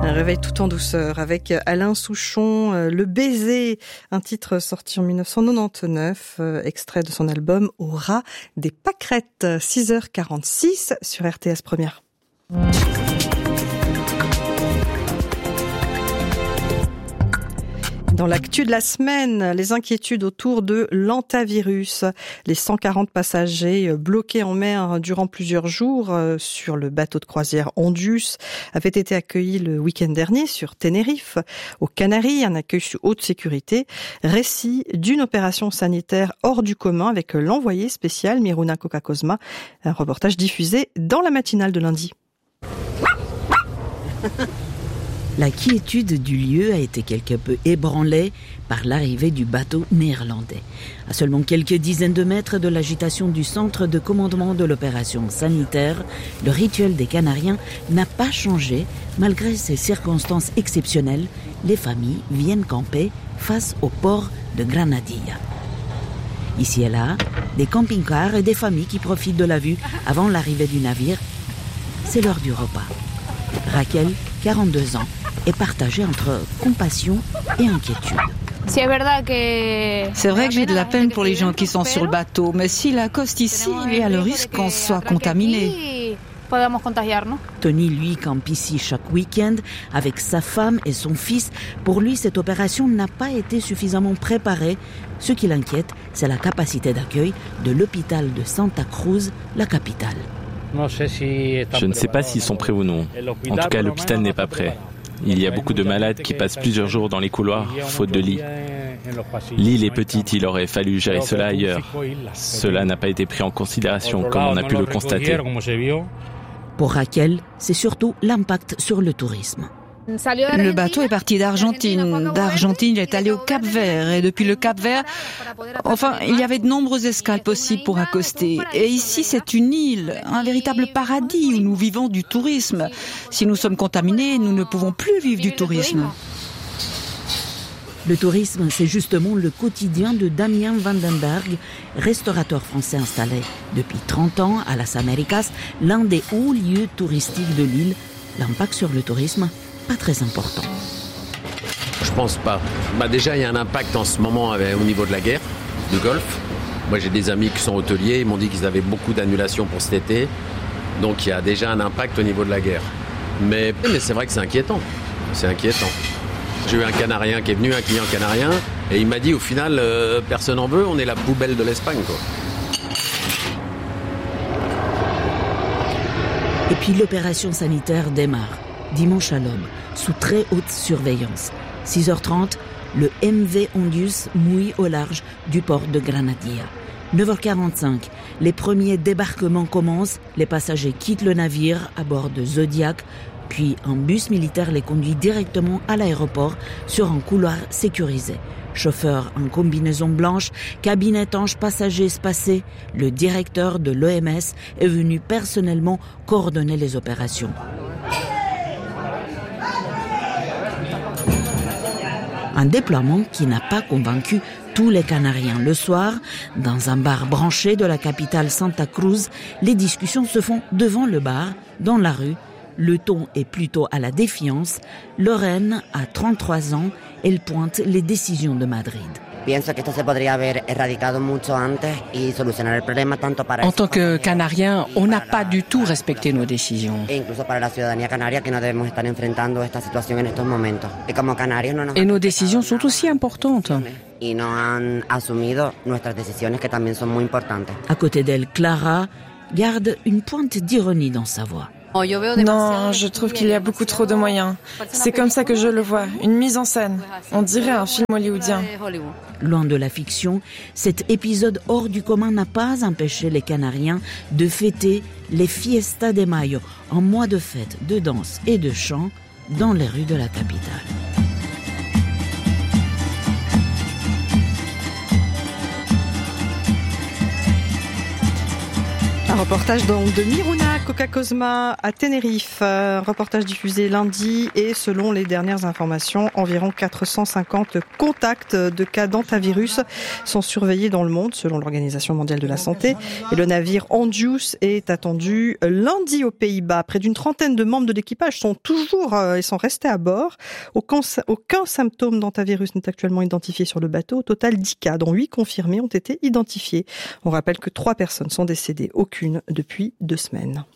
Un réveil tout en douceur avec Alain Souchon, Le Baiser, un titre sorti en 1999, extrait de son album Au ras des pâquerettes, 6h46 sur RTS Première. Dans l'actu de la semaine, les inquiétudes autour de l'hantavirus. Les 140 passagers bloqués en mer durant plusieurs jours sur le bateau de croisière Ondius avaient été accueillis le week-end dernier sur Tenerife, aux Canaries, un accueil sous haute sécurité. Récit d'une opération sanitaire hors du commun avec l'envoyé spécial Miruna Coca-Cosma. Un reportage diffusé dans la matinale de lundi. La quiétude du lieu a été quelque peu ébranlée par l'arrivée du bateau néerlandais. À seulement quelques dizaines de mètres de l'agitation du centre de commandement de l'opération sanitaire, le rituel des Canariens n'a pas changé. Malgré ces circonstances exceptionnelles, les familles viennent camper face au port de Granadilla. Ici et là, des camping-cars et des familles qui profitent de la vue avant l'arrivée du navire. C'est l'heure du repas. Raquel, 42 ans, est partagée entre compassion et inquiétude. C'est vrai que j'ai de la peine pour les gens qui sont sur le bateau, mais s'il accoste ici, il y a le risque qu'on soit contaminé. Tony, lui, campe ici chaque week-end avec sa femme et son fils. Pour lui, cette opération n'a pas été suffisamment préparée. Ce qui l'inquiète, c'est la capacité d'accueil de l'hôpital de Santa Cruz, la capitale. Je ne sais pas s'ils sont prêts ou non. En tout cas, l'hôpital n'est pas prêt. Il y a beaucoup de malades qui passent plusieurs jours dans les couloirs, faute de lit. L'île est petite, il aurait fallu gérer cela ailleurs. Cela n'a pas été pris en considération, comme on a pu le constater. Pour Raquel, c'est surtout l'impact sur le tourisme. Le bateau est parti d'Argentine. D'Argentine, il est allé au Cap-Vert. Et depuis le Cap-Vert, il y avait de nombreuses escales possibles pour accoster. Et ici, c'est une île, un véritable paradis où nous vivons du tourisme. Si nous sommes contaminés, nous ne pouvons plus vivre du tourisme. Le tourisme, c'est justement le quotidien de Damien Vandenberg, restaurateur français installé depuis 30 ans à Las Américas, l'un des hauts lieux touristiques de l'île. L'impact sur le tourisme, pas très important. Je pense pas. Déjà, il y a un impact en ce moment au niveau de la guerre, du Golfe. Moi, j'ai des amis qui sont hôteliers, ils m'ont dit qu'ils avaient beaucoup d'annulations pour cet été. Donc, il y a déjà un impact au niveau de la guerre. Mais c'est vrai que c'est inquiétant. C'est inquiétant. J'ai eu un Canarien qui est venu, un client canarien, et il m'a dit, au final, personne n'en veut, on est la poubelle de l'Espagne, quoi. Et puis l'opération sanitaire démarre, dimanche à l'aube, sous très haute surveillance. 6h30, le MV Ondius mouille au large du port de Granadilla. 9h45, les premiers débarquements commencent, les passagers quittent le navire à bord de Zodiac, puis un bus militaire les conduit directement à l'aéroport sur un couloir sécurisé. Chauffeur en combinaison blanche, cabine étanche, passagers espacés, le directeur de l'OMS est venu personnellement coordonner les opérations. Un déploiement qui n'a pas convaincu tous les Canariens. Le soir, dans un bar branché de la capitale Santa Cruz, les discussions se font devant le bar, dans la rue. Le ton est plutôt à la défiance. Lorraine a 33 ans. Elle pointe les décisions de Madrid. En tant que Canariens, on n'a pas du tout respecté nos décisions. Et nos décisions sont aussi importantes. À côté d'elle, Clara garde une pointe d'ironie dans sa voix. Non, je trouve qu'il y a beaucoup trop de moyens. C'est comme ça que je le vois, une mise en scène. On dirait un film hollywoodien. Loin de la fiction, cet épisode hors du commun n'a pas empêché les Canariens de fêter les Fiesta de Mayo, un mois de fête, de danse et de chant dans les rues de la capitale. Un reportage de Miruna Coca-Cosma à Tenerife. Un reportage diffusé lundi et selon les dernières informations, environ 450 contacts de cas d'hantavirus sont surveillés dans le monde selon l'Organisation mondiale de la santé. Et le navire Hondius est attendu lundi aux Pays-Bas. Près d'une trentaine de membres de l'équipage sont restés à bord. Aucun symptôme d'hantavirus n'est actuellement identifié sur le bateau. Au total, 10 cas, dont 8 confirmés, ont été identifiés. On rappelle que 3 personnes sont décédées, aucune depuis 2 semaines.